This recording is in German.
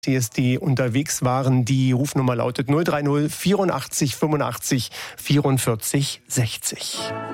die unterwegs waren. Die Rufnummer lautet 030 84 85 44 60.